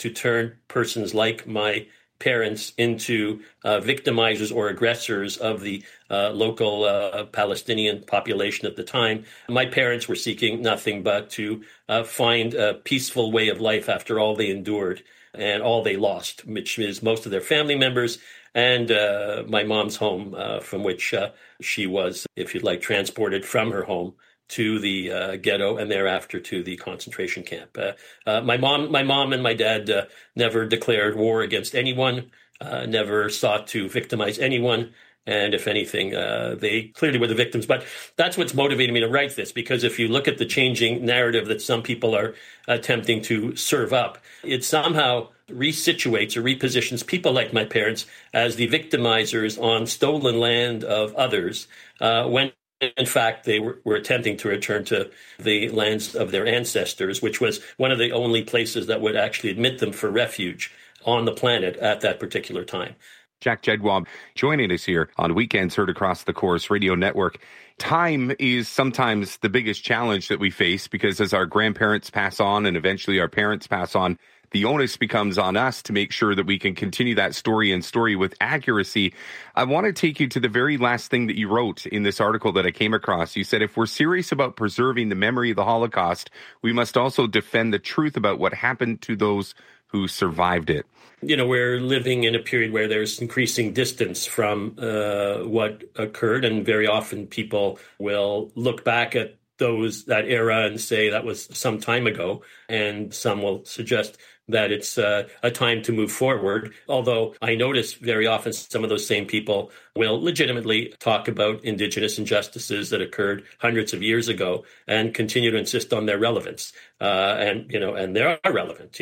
to turn persons like my parents into victimizers or aggressors of the local Palestinian population at the time. My parents were seeking nothing but to find a peaceful way of life after all they endured and all they lost, which is most of their family members and my mom's home, from which she was, if you'd like, transported from her home to the ghetto and thereafter to the concentration camp. My mom and my dad never declared war against anyone, never sought to victimize anyone. And if anything, they clearly were the victims. But that's what's motivating me to write this, because if you look at the changing narrative that some people are attempting to serve up, it somehow resituates or repositions people like my parents as the victimizers on stolen land of others, when in fact they were attempting to return to the lands of their ancestors, which was one of the only places that would actually admit them for refuge on the planet at that particular time. Jack Jedwab joining us here on Weekends Heard Across the Corus Radio Network. Time is sometimes the biggest challenge that we face, because as our grandparents pass on and eventually our parents pass on, the onus becomes on us to make sure that we can continue that story with accuracy. I want to take you to the very last thing that you wrote in this article that I came across. You said, if we're serious about preserving the memory of the Holocaust, we must also defend the truth about what happened to those who survived it. You know, we're living in a period where there's increasing distance from what occurred, and very often people will look back at that era and say that was some time ago, and some will suggest that it's a time to move forward. Although I notice very often some of those same people will legitimately talk about Indigenous injustices that occurred hundreds of years ago and continue to insist on their relevance. And they are relevant,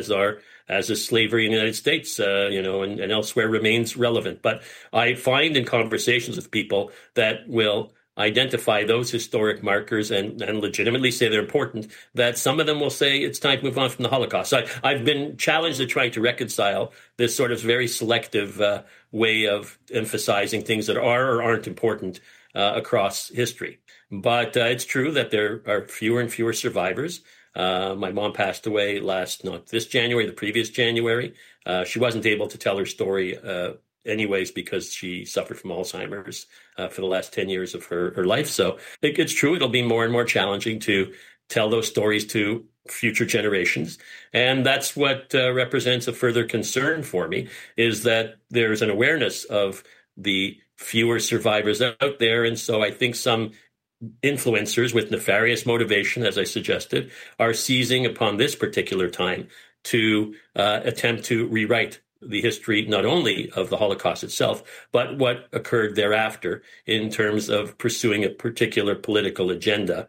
as is slavery in the United States, and elsewhere remains relevant. But I find in conversations with people that will identify those historic markers and legitimately say they're important, that some of them will say it's time to move on from the Holocaust. So I've been challenged to try to reconcile this sort of very selective way of emphasizing things that are or aren't important across history. But it's true that there are fewer and fewer survivors. My mom passed away not this January, the previous January. She wasn't able to tell her story anyways, because she suffered from Alzheimer's for the last 10 years of her life. So it's true, it'll be more and more challenging to tell those stories to future generations. And that's what represents a further concern for me, is that there's an awareness of the fewer survivors out there. And so I think some influencers with nefarious motivation, as I suggested, are seizing upon this particular time to attempt to rewrite the history, not only of the Holocaust itself, but what occurred thereafter in terms of pursuing a particular political agenda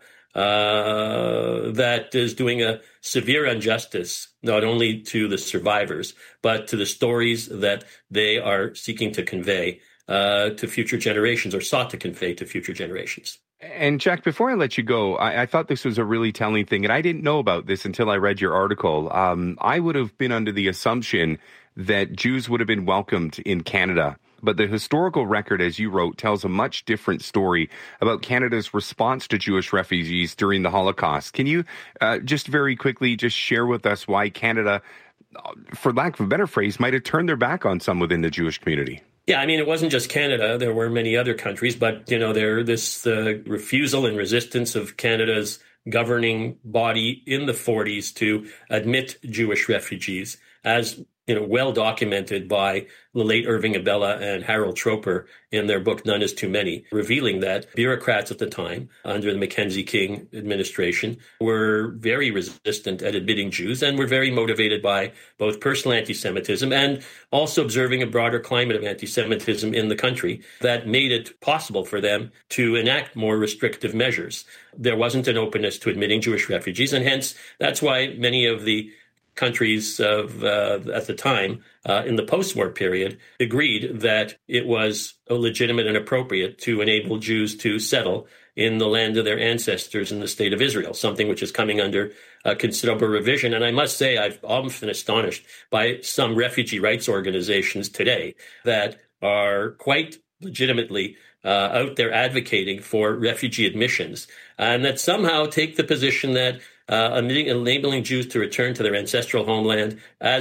that is doing a severe injustice, not only to the survivors, but to the stories that they are seeking to convey to future generations, or sought to convey to future generations. And Jack, before I let you go, I thought this was a really telling thing, and I didn't know about this until I read your article. I would have been under the assumption that Jews would have been welcomed in Canada. But the historical record, as you wrote, tells a much different story about Canada's response to Jewish refugees during the Holocaust. Can you just very quickly just share with us why Canada, for lack of a better phrase, might have turned their back on some within the Jewish community? Yeah, I mean, it wasn't just Canada. There were many other countries, but, this refusal and resistance of Canada's governing body in the 40s to admit Jewish refugees, as well documented by the late Irving Abella and Harold Troper in their book, None is Too Many, revealing that bureaucrats at the time, under the Mackenzie King administration, were very resistant at admitting Jews and were very motivated by both personal anti-Semitism and also observing a broader climate of anti-Semitism in the country that made it possible for them to enact more restrictive measures. There wasn't an openness to admitting Jewish refugees, and hence that's why many of the countries of at the time in the post-war period agreed that it was legitimate and appropriate to enable Jews to settle in the land of their ancestors in the state of Israel, something which is coming under considerable revision. And I must say, I've often been astonished by some refugee rights organizations today that are quite legitimately out there advocating for refugee admissions, and that somehow take the position that enabling Jews to return to their ancestral homeland as